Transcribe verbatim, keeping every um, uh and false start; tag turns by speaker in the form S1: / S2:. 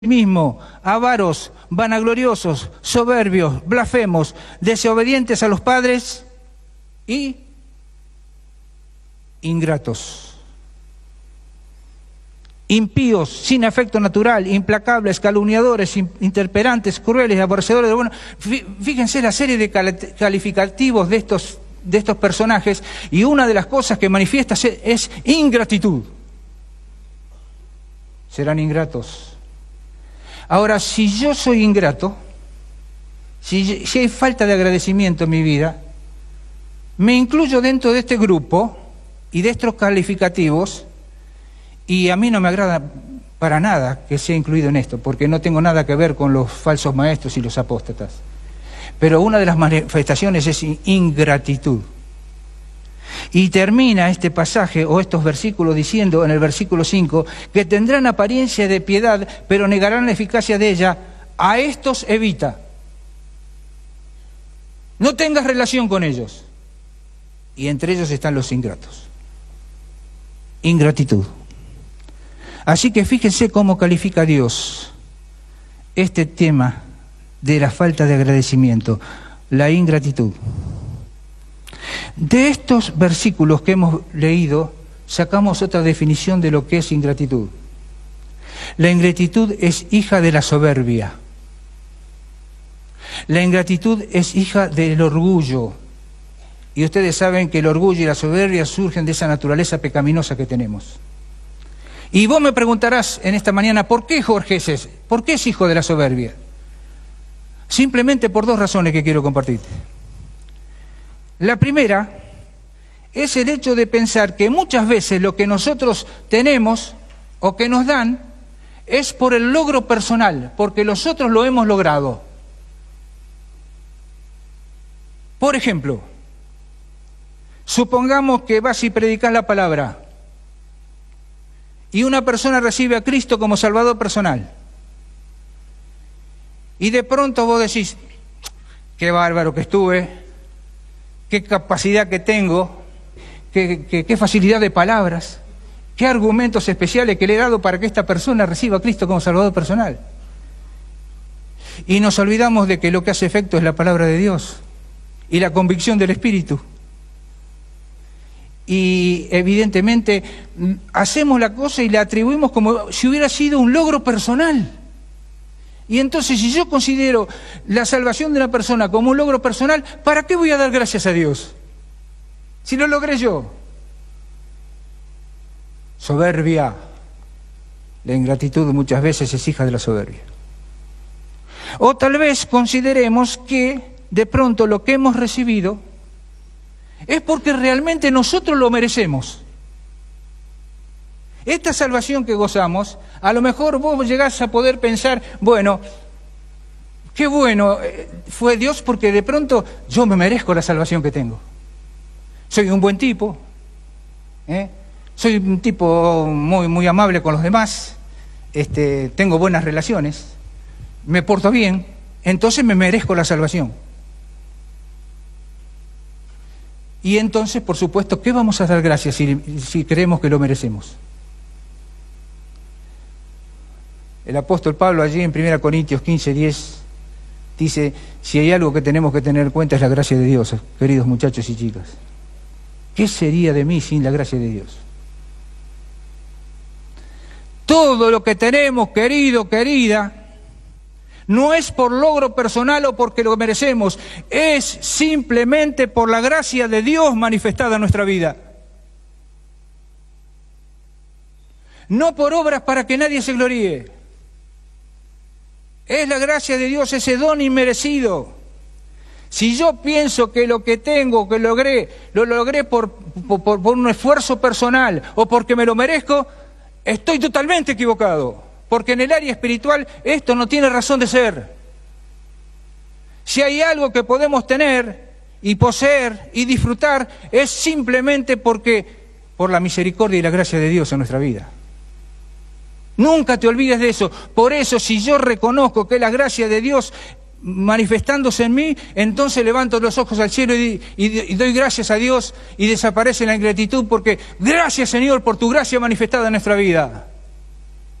S1: mismo, avaros, vanagloriosos, soberbios, blasfemos, desobedientes a los padres y ingratos, impíos, sin afecto natural, implacables, calumniadores, interperantes, crueles, aborrecedores de lo bueno. Fíjense la serie de calificativos de estos, de estos personajes, y una de las cosas que manifiesta es ingratitud. Serán ingratos. Ahora, si yo soy ingrato, si, si hay falta de agradecimiento en mi vida, me incluyo dentro de este grupo y de estos calificativos, y a mí no me agrada para nada que sea incluido en esto, porque no tengo nada que ver con los falsos maestros y los apóstatas. Pero una de las manifestaciones es ingratitud. Y termina este pasaje o estos versículos diciendo en el versículo cinco que tendrán apariencia de piedad, pero negarán la eficacia de ella. A estos evita. No tengas relación con ellos. Y entre ellos están los ingratos. Ingratitud. Así que fíjense cómo califica Dios este tema de la falta de agradecimiento, la ingratitud. De estos versículos que hemos leído, sacamos otra definición de lo que es ingratitud. La ingratitud es hija de la soberbia. La ingratitud es hija del orgullo. Y ustedes saben que el orgullo y la soberbia surgen de esa naturaleza pecaminosa que tenemos. Y vos me preguntarás en esta mañana, ¿por qué Jorge es ese? ¿Por qué es hijo de la soberbia? Simplemente por dos razones que quiero compartirte. La primera es el hecho de pensar que muchas veces lo que nosotros tenemos o que nos dan es por el logro personal, porque nosotros lo hemos logrado. Por ejemplo, supongamos que vas y predicas la palabra y una persona recibe a Cristo como Salvador personal. Y de pronto vos decís, qué bárbaro que estuve, qué capacidad que tengo, qué, qué, qué facilidad de palabras, qué argumentos especiales que le he dado para que esta persona reciba a Cristo como Salvador personal. Y nos olvidamos de que lo que hace efecto es la palabra de Dios y la convicción del Espíritu. Y evidentemente hacemos la cosa y la atribuimos como si hubiera sido un logro personal. Y entonces, si yo considero la salvación de una persona como un logro personal, ¿para qué voy a dar gracias a Dios? Si lo logré yo. Soberbia. La ingratitud muchas veces es hija de la soberbia. O tal vez consideremos que de pronto lo que hemos recibido es porque realmente nosotros lo merecemos. Esta salvación que gozamos, a lo mejor vos llegás a poder pensar, bueno, qué bueno fue Dios porque de pronto yo me merezco la salvación que tengo. Soy un buen tipo, ¿eh? Soy un tipo muy, muy amable con los demás, este, tengo buenas relaciones, me porto bien, entonces me merezco la salvación. Y entonces, por supuesto, ¿qué vamos a dar gracias si, si creemos que lo merecemos? El apóstol Pablo allí en primera Corintios quince, diez dice, si hay algo que tenemos que tener en cuenta es la gracia de Dios, queridos muchachos y chicas. ¿Qué sería de mí sin la gracia de Dios? Todo lo que tenemos, querido, querida, no es por logro personal o porque lo merecemos, es simplemente por la gracia de Dios manifestada en nuestra vida. No por obras para que nadie se gloríe. Es la gracia de Dios, ese don inmerecido. Si yo pienso que lo que tengo, que logré, lo logré por, por, por un esfuerzo personal o porque me lo merezco, estoy totalmente equivocado. Porque en el área espiritual esto no tiene razón de ser. Si hay algo que podemos tener y poseer y disfrutar, es simplemente porque por la misericordia y la gracia de Dios en nuestra vida. Nunca te olvides de eso. Por eso, si yo reconozco que es la gracia de Dios manifestándose en mí, entonces levanto los ojos al cielo y, y, y doy gracias a Dios y desaparece la ingratitud porque gracias, Señor, por tu gracia manifestada en nuestra vida.